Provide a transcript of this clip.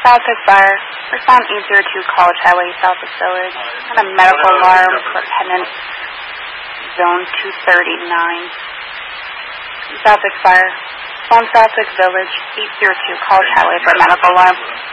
Southwick Fire. Respond 802 College Highway, Southwick Village. And a medical alarm for Pendant Zone 239. Southwick Fire. Respond Southwick Village, 802 College Highway for a medical alarm.